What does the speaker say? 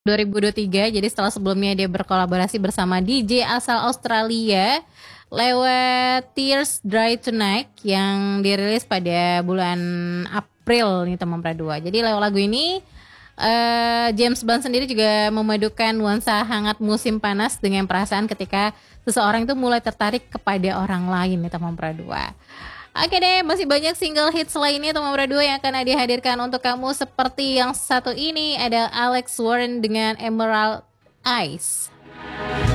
2023. Jadi setelah sebelumnya dia berkolaborasi bersama DJ asal Australia lewat Tears Dry Tonight yang dirilis pada bulan April nih teman Pradua. Jadi lewat lagu ini James Blunt sendiri juga memadukan nuansa hangat musim panas dengan perasaan ketika seseorang itu mulai tertarik kepada orang lain nih teman Pradua. Oke deh, masih banyak single hits lainnya teman Pradua yang akan dihadirkan untuk kamu seperti yang satu ini ada Alex Warren dengan Emerald Eyes.